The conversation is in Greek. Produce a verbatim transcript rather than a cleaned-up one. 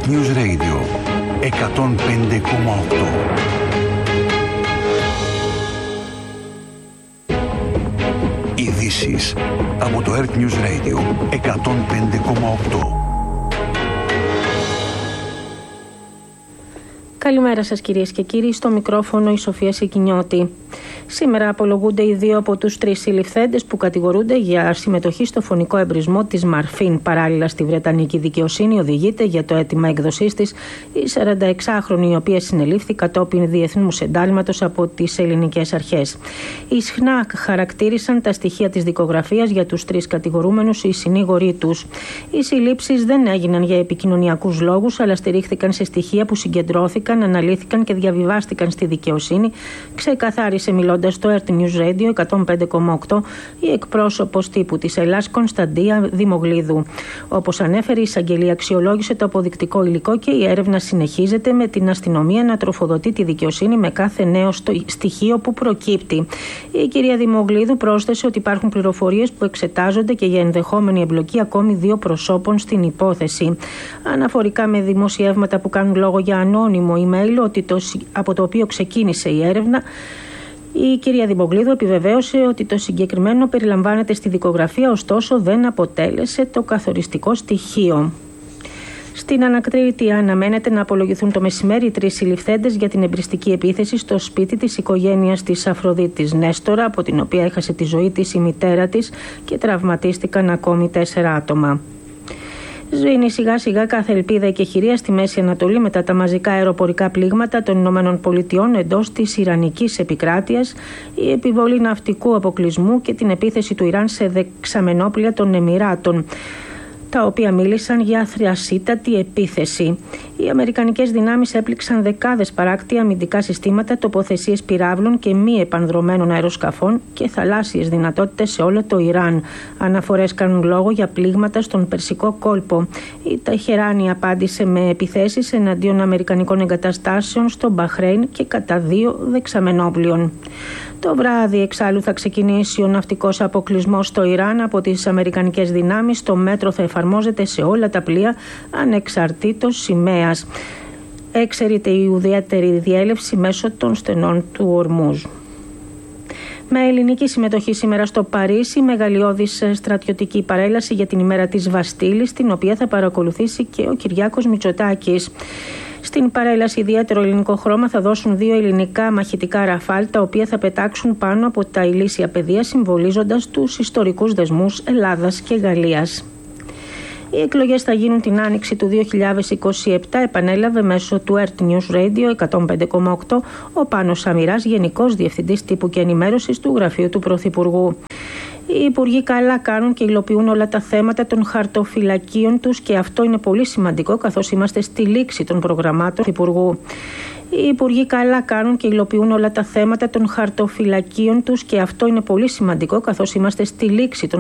Earth News Radio εκατόν πέντε κόμμα οκτώ. Ειδήσεις από το Earth News Radio εκατόν πέντε κόμμα οκτώ. Καλημέρα σας κυρίες και κύριοι, στο μικρόφωνο η Σοφία Σικινιώτη. Σήμερα απολογούνται οι δύο από τους τρεις συλληφθέντες που κατηγορούνται για συμμετοχή στο φωνικό εμπρισμό της Μαρφίν. Παράλληλα, στη Βρετανική δικαιοσύνη οδηγείται για το αίτημα εκδοσής της η σαρανταεξάχρονη, η οποία συνελήφθη κατόπιν διεθνούς εντάλματος από τις ελληνικές αρχές. Οι ΣΧΝΑΚ χαρακτήρισαν τα στοιχεία της δικογραφίας για τους τρεις κατηγορούμενους οι συνήγοροι τους. Οι συλλήψεις δεν έγιναν για επικοινωνιακούς λόγους, αλλά στηρίχθηκαν σε στοιχεία που συγκεντρώθηκαν, αναλύθηκαν και διαβιβάστηκαν στη δικαιοσύνη, ξεκαθάρισε μιλώντας στο Earth News Radio εκατόν πέντε κόμμα οκτώ η εκπρόσωπος τύπου της Ελλάς Κωνσταντία Δημογλίδου. Όπως ανέφερε, η εισαγγελία αξιολόγησε το αποδεικτικό υλικό και η έρευνα συνεχίζεται, με την αστυνομία να τροφοδοτεί τη δικαιοσύνη με κάθε νέο στοιχείο που προκύπτει. Η κυρία Δημογλίδου πρόσθεσε ότι υπάρχουν πληροφορίες που εξετάζονται και για ενδεχόμενη εμπλοκή ακόμη δύο προσώπων στην υπόθεση. Αναφορικά με δημοσιεύματα που κάνουν λόγο για ανώνυμο email ότι το, από το οποίο ξεκίνησε η έρευνα, η κυρία Δημογλίδου επιβεβαίωσε ότι το συγκεκριμένο περιλαμβάνεται στη δικογραφία, ωστόσο δεν αποτέλεσε το καθοριστικό στοιχείο. Στην ανακρίτη αναμένεται να απολογηθούν το μεσημέρι οι τρεις συλληφθέντες για την εμπριστική επίθεση στο σπίτι της οικογένειας της Αφροδίτης Νέστορα, από την οποία έχασε τη ζωή της η μητέρα της και τραυματίστηκαν ακόμη τέσσερα άτομα. Σβήνει σιγά σιγά κάθε ελπίδα και χειρία στη Μέση Ανατολή μετά τα μαζικά αεροπορικά πλήγματα των Ηνωμένων Πολιτειών εντός της Ιρανικής επικράτειας, η επιβολή ναυτικού αποκλεισμού και την επίθεση του Ιράν σε δεξαμενόπλια των Εμιράτων, τα οποία μίλησαν για θριασίτατη επίθεση. Οι αμερικανικές δυνάμεις έπληξαν δεκάδες παράκτια αμυντικά συστήματα, τοποθεσίες πυράβλων και μη επανδρωμένων αεροσκαφών και θαλάσσιες δυνατότητες σε όλο το Ιράν. Αναφορές κάνουν λόγο για πλήγματα στον Περσικό κόλπο. Η Τεχεράνη απάντησε με επιθέσεις εναντίον αμερικανικών εγκαταστάσεων στο Μπαχρέιν και κατά δύο δεξαμενόπλιων. Το βράδυ εξάλλου θα ξεκινήσει ο ναυτικός αποκλεισμός στο Ιράν από τις αμερικανικές δυνάμεις. Το μέτρο θα εφαρμόζεται σε όλα τα πλοία ανεξαρτήτως σημαίας. Εξαιρείται η ουδέτερη διέλευση μέσω των στενών του Ορμούζ. Με ελληνική συμμετοχή σήμερα στο Παρίσι, μεγαλειώδης στρατιωτική παρέλαση για την ημέρα της Βαστίλης, την οποία θα παρακολουθήσει και ο Κυριάκος Μητσοτάκης. Στην παρέλαση ιδιαίτερο ελληνικό χρώμα θα δώσουν δύο ελληνικά μαχητικά ραφάλ, τα οποία θα πετάξουν πάνω από τα ηλίσια πεδία, συμβολίζοντας τους ιστορικούς δεσμούς Ελλάδας και Γαλλίας. Οι εκλογές θα γίνουν την άνοιξη του δύο χιλιάδες είκοσι επτά, επανέλαβε μέσω του Earth News Radio εκατόν πέντε κόμμα οκτώ ο Πάνος Σαμυράς, Γενικός Διευθυντής Τύπου και Ενημέρωσης του Γραφείου του Πρωθυπουργού. Οι υπουργοί καλά κάνουν και υλοποιούν όλα τα θέματα των χαρτοφυλακίων τους και αυτό είναι πολύ σημαντικό, καθώς είμαστε στη λήξη των προγραμμάτων του Υπουργού. Οι υπουργοί καλά κάνουν και υλοποιούν όλα τα θέματα των χαρτοφυλακίων τους και αυτό είναι πολύ σημαντικό, καθώς είμαστε στη λήξη των